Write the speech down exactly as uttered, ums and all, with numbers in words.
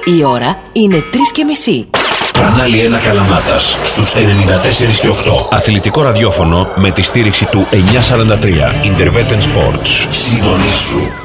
Η ώρα είναι τρεις και μισή. Κανάλι ένα Καλαμάτας στους ενενήντα τέσσερα και οκτώ. Αθλητικό ραδιόφωνο με τη στήριξη του εννιακόσια σαράντα τρία Intervetten Sports. Συντονίσου.